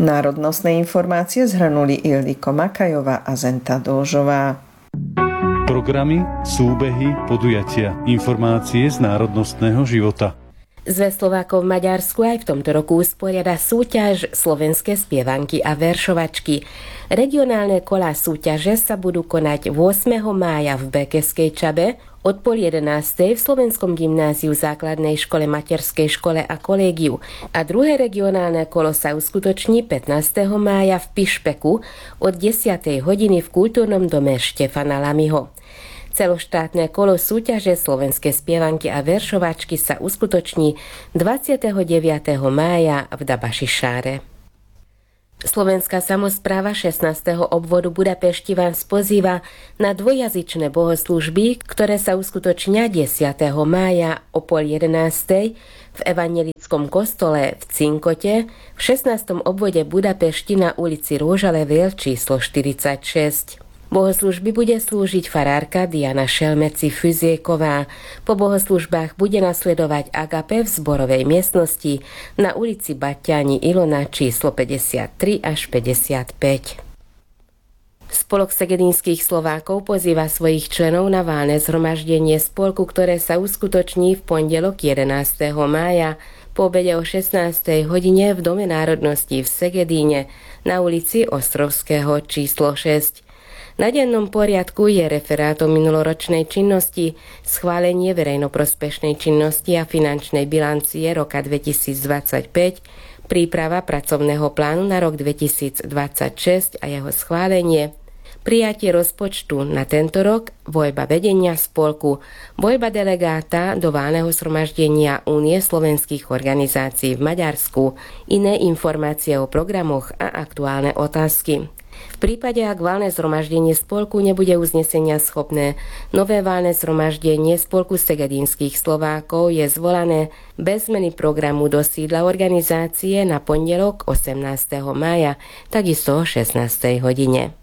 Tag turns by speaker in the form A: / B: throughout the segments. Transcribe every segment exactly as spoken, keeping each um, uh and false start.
A: Národnostné informácie zhrnuli Ildiko Makajová a Zenta Dôžová.
B: Programy, súbehy, podujatia, informácie z národnostného života.
C: Zväz Slovákov v Maďarsku aj v tomto roku usporiada súťaž Slovenské spievanky a veršovačky. Regionálne kolá súťaže sa budú konať ôsmeho mája v Bekeskej Čabe, od pol jedenástej v Slovenskom gymnáziu, základnej škole, materskej škole a kolégiu. A druhé regionálne kolo sa uskutoční pätnásteho mája v Pišpeku od desiatej hodiny v kultúrnom dome Štefana Lamiho. Celoštátne kolo súťaže Slovenské spievanky a veršovačky sa uskutoční dvadsiateho deviateho mája v Dabašišáre. Slovenská samospráva šestnásteho obvodu Budapešti vás pozýva na dvojjazyčné bohoslúžby, ktoré sa uskutočnia desiateho mája o pol jedenástej v evanjelickom kostole v Cinkote v šestnástom obvode Budapešti na ulici Róžalevél číslo štyridsaťšesť. Bohoslúžby bude slúžiť farárka Diana Šelmeci-Füzieková. Po bohoslúžbách bude nasledovať agape v zborovej miestnosti na ulici Baťáni Ilona číslo päťdesiattri až päťdesiatpäť. Spolok segedínskych Slovákov pozýva svojich členov na valné zhromaždenie spolku, ktoré sa uskutoční v pondelok jedenásteho mája po obede o šestnástej hodine v Dome národností v Segedíne na ulici Ostrovského číslo šesť. Na dennom poriadku je referát o minuloročnej činnosti, schválenie verejnoprospešnej činnosti a finančnej bilancie roka dvetisícdvadsaťpäť, príprava pracovného plánu na rok dvetisícdvadsaťšesť a jeho schválenie, prijatie rozpočtu na tento rok, voľba vedenia spolku, voľba delegáta do valného zhromaždenia Únie slovenských organizácií v Maďarsku, iné informácie o programoch a aktuálne otázky. V prípade, ak valné zhromaždenie spolku nebude uznesenia schopné, nové valné zhromaždenie spolku segedínskych Slovákov je zvolané bez zmeny programu do sídla organizácie na pondelok osemnásteho mája, takisto o šestnástej hodine.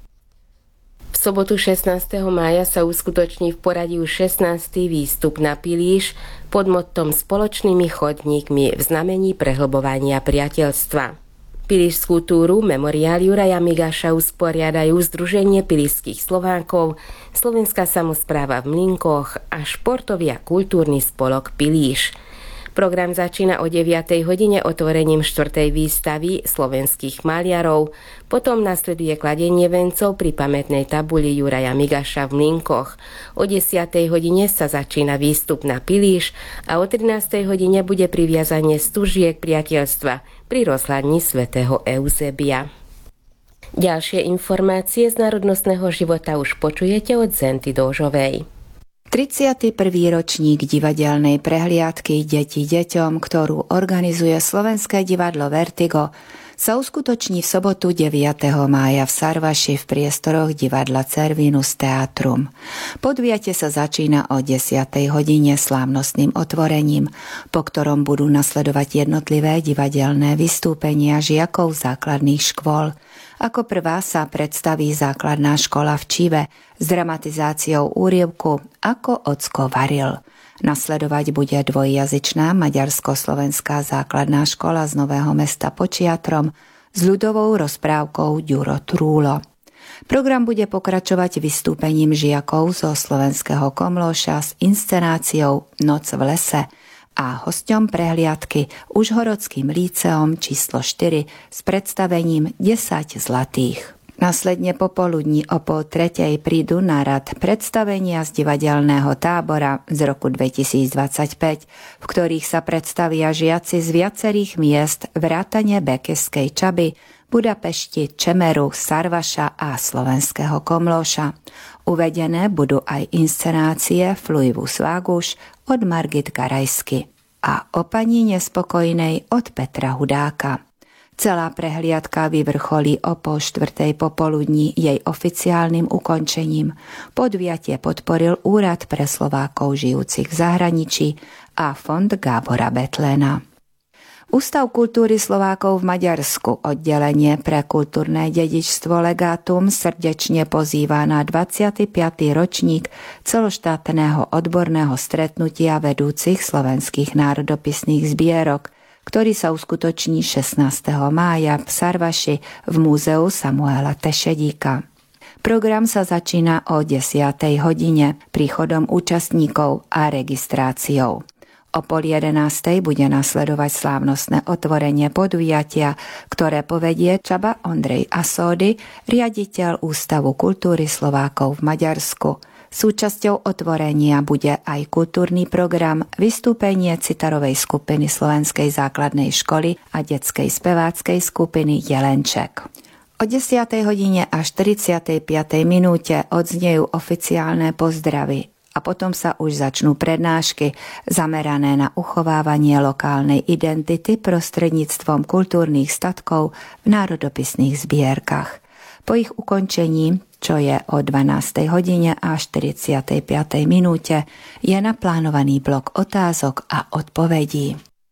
C: V sobotu šestnásteho mája sa uskutoční v poradí už šestnásty výstup na Pilíš pod mottom Spoločnými chodníkmi v znamení prehlbovania priateľstva. Pilíšskú túru Memoriál Juraja Migaša usporiadajú Združenie pilíšskych Slovákov, Slovenská samospráva v Mlynkoch a športový a kultúrny spolok Pilíš. Program začína o deviatej hodine otvorením štvrtej výstavy slovenských maliarov, potom nasleduje kladenie vencov pri pamätnej tabuli Juraja Migaša v Mlynkoch. O desiatej hodine sa začína výstup na Pilíš a o trinástej hodine bude priviazanie stužiek priateľstva pri rozhľadni svätého Eusebia. Ďalšie informácie z národnostného života už počujete od Zenty Dôžovej.
D: tridsiaty prvý ročník divadelnej prehliadky Deti deťom, ktorú organizuje Slovenské divadlo Vertigo, sa uskutoční v sobotu deviateho mája v Sarvaši v priestoroch divadla Cervinus Teatrum. Podujatie sa začína o desiatej hodine slávnostným otvorením, po ktorom budú nasledovať jednotlivé divadelné vystúpenia žiakov základných škôl. Ako prvá sa predstaví základná škola v Čive s dramatizáciou úryvku Ako ocko varil. Nasledovať bude dvojjazyčná maďarsko-slovenská základná škola z Nového Mesta pod Čiatrom s ľudovou rozprávkou Ďuro Trúlo. Program bude pokračovať vystúpením žiakov zo Slovenského Komlóša s inscenáciou Noc v lese a hosťom prehliadky Užhorodským líceom číslo štyri s predstavením desať zlatých. Následne popoludní o pol tretej prídu na rad predstavenia z divadelného tábora z roku dvetisícdvadsaťpäť, v ktorých sa predstavia žiaci z viacerých miest vrátane Bekeskej Čaby, Budapešti, Čemeru, Sarvaša a Slovenského Komlóša. Uvedené budú aj inscenácie Fluivus Vagus od Margit Garajsky a O pani nespokojnej od Petra Hudáka. Celá prehliadka vyvrcholí o pol štvrtej popoludní jej oficiálnym ukončením. Podujatie podporil Úrad pre Slovákov žijúcich v zahraničí a Fond Gábora Betléna. Ústav kultúry Slovákov v Maďarsku, oddelenie pre kultúrne dedičstvo Legátum, srdečne pozýva na dvadsiaty piaty ročník celoštátneho odborného stretnutia vedúcich slovenských národopisných zbierok, ktorý sa uskutoční šestnásteho mája v Sarvaši v múzeu Samuela Tešedíka. Program sa začína o desiatej hodine príchodom účastníkov a registráciou. O pol jedenástej bude nasledovať slávnostné otvorenie podujatia, ktoré povedie Csaba Ondrej Asódy, riaditeľ Ústavu kultúry Slovákov v Maďarsku. Súčasťou otvorenia bude aj kultúrny program, vystúpenie citarovej skupiny Slovenskej základnej školy a detskej speváckej skupiny Jelenček. O desiatej hodine a štyridsiatej piatej minúte odznejú oficiálne pozdravy a potom sa už začnú prednášky zamerané na uchovávanie lokálnej identity prostredníctvom kultúrnych statkov v národopisných zbierkach. Po ich ukončení, čo je o dvanástej hodine a štyridsiatej piatej minúte, je naplánovaný blok otázok a odpovedí.